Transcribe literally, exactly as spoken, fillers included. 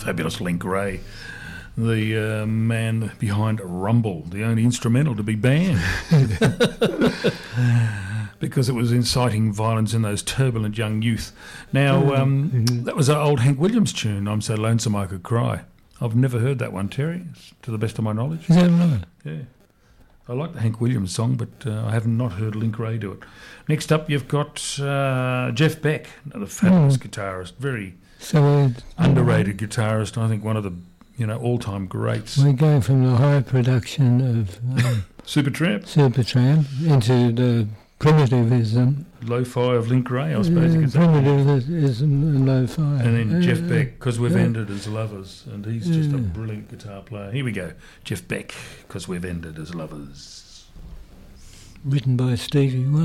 fabulous Link Ray, the uh, man behind Rumble, the only instrumental to be banned. Because it was inciting violence in those turbulent young youth. Now, um, mm-hmm. that was an old Hank Williams tune, I'm So Lonesome I Could Cry. I've never heard that one, Terry, to the best of my knowledge. Is that right? Yeah. I like the Hank Williams song, but uh, I have not heard Link Ray do it. Next up, you've got uh, Jeff Beck, another fabulous mm. guitarist, very so, uh, underrated guitarist. I think one of the you know all-time greats. We're going from the high production of um, Supertramp, Supertramp into the primitivism, lo-fi of Link Ray, I suppose uh, you could say. Primitivism and lo-fi. And then uh, Jeff Beck, Because We've uh, Ended as Lovers, and he's just uh, a brilliant guitar player. Here we go, Jeff Beck, Because We've Ended as Lovers. Written by Stevie Wonder.